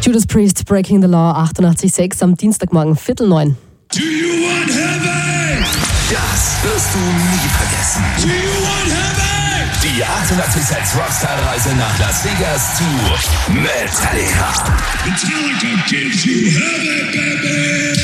Judas Priest, Breaking the Law, 88.6 am Dienstagmorgen, 8:45. Do you want heaven? Das wirst du nie vergessen. Do you want heaven? Die 88.6 Rockstar-Reise nach Las Vegas zu Metallica. Metallica gives you heaven, baby!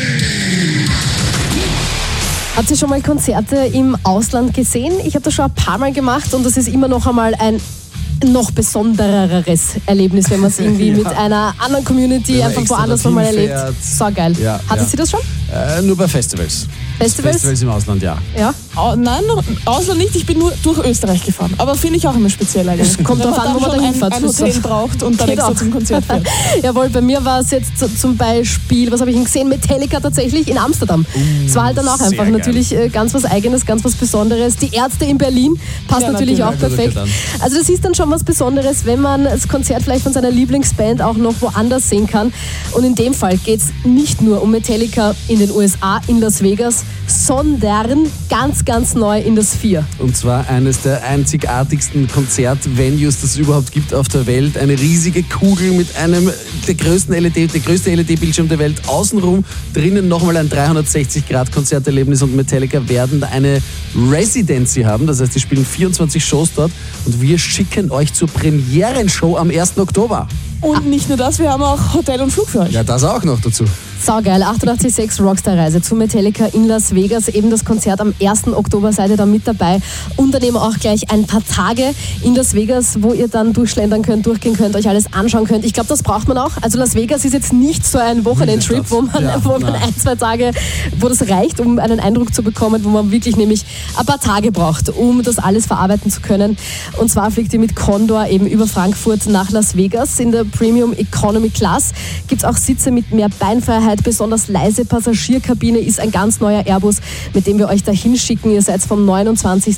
Habt ihr schon mal Konzerte im Ausland gesehen? Ich habe das schon ein paar Mal gemacht und das ist immer noch einmal ein noch besondereres Erlebnis, wenn man es irgendwie mit einer anderen Community einfach woanders nochmal erlebt. So geil. Ja, Hattet ihr das schon? Nur bei Festivals. Festivals im Ausland, ja. Ja. Nein, Ausland nicht. Ich bin nur durch Österreich gefahren. Aber finde ich auch immer speziell eigentlich. Kommt drauf an, wo man da hinfährt. ein Hotel braucht und dann extra zum Konzert fährt. Jawohl, bei mir war es jetzt zum Beispiel, was habe ich denn gesehen? Metallica tatsächlich in Amsterdam. Es war halt dann auch einfach natürlich ganz was Eigenes, ganz was Besonderes. Die Ärzte in Berlin passt natürlich auch perfekt. Also das ist dann schon was Besonderes, wenn man das Konzert vielleicht von seiner Lieblingsband auch noch woanders sehen kann. Und in dem Fall geht es nicht nur um Metallica in den USA, in Las Vegas, sondern ganz neu in das 4. Und zwar eines der einzigartigsten Konzertvenues, das es überhaupt gibt auf der Welt. Eine riesige Kugel mit der größte LED-Bildschirm der Welt außenrum. Drinnen nochmal ein 360-Grad-Konzerterlebnis und Metallica werden da eine Residency haben. Das heißt, die spielen 24 Shows dort und wir schicken euch zur Premierenshow am 1. Oktober. Und nicht nur das, wir haben auch Hotel und Flug für euch. Ja, das auch noch dazu. Saugeil, 88.6 Rockstar-Reise zu Metallica in Las Vegas. Eben das Konzert am 1. Oktober seid ihr da mit dabei. Und dann eben auch gleich ein paar Tage in Las Vegas, wo ihr dann durchschlendern könnt, durchgehen könnt, euch alles anschauen könnt. Ich glaube, das braucht man auch. Also Las Vegas ist jetzt nicht so ein Wochenendtrip, wo man 1-2 Tage, wo das reicht, um einen Eindruck zu bekommen, wo man wirklich nämlich ein paar Tage braucht, um das alles verarbeiten zu können. Und zwar fliegt ihr mit Condor eben über Frankfurt nach Las Vegas. In der Premium Economy Class gibt es auch Sitze mit mehr Beinfreiheit. Besonders leise Passagierkabine ist ein ganz neuer Airbus, mit dem wir euch dahin schicken. Ihr seid vom 29.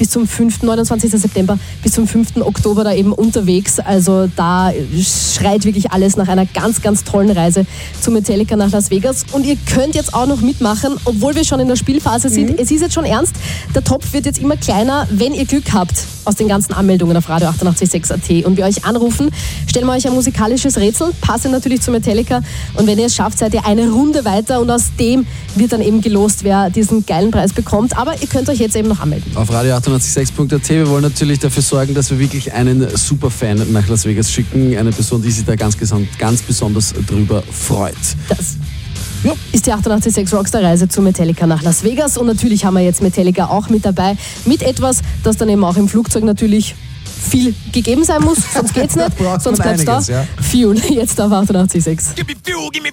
September bis zum 5. Oktober da eben unterwegs. Also da schreit wirklich alles nach einer ganz tollen Reise zu Metallica nach Las Vegas. Und ihr könnt jetzt auch noch mitmachen, obwohl wir schon in der Spielphase sind. Es ist jetzt schon ernst. Der Topf wird jetzt immer kleiner, wenn ihr Glück habt aus den ganzen Anmeldungen auf Radio 88.6 und wir euch anrufen, stellen wir euch ein musikalisches Rätsel, passend natürlich zu Metallica. Und wenn ihr es schafft, seid ihr eine Runde weiter und aus dem wird dann eben gelost, wer diesen geilen Preis bekommt. Aber ihr könnt euch jetzt eben noch anmelden. Auf Radio 88.6.at. Wir wollen natürlich dafür sorgen, dass wir wirklich einen Superfan nach Las Vegas schicken. Eine Person, die sich da ganz besonders drüber freut. Das ist die 88.6 Rockstar-Reise zu Metallica nach Las Vegas. Und natürlich haben wir jetzt Metallica auch mit dabei. Mit etwas, das dann eben auch im Flugzeug natürlich viel gegeben sein muss. Sonst geht's nicht. Sonst bleibt's da. Ja. Fuel, jetzt auf 88.6.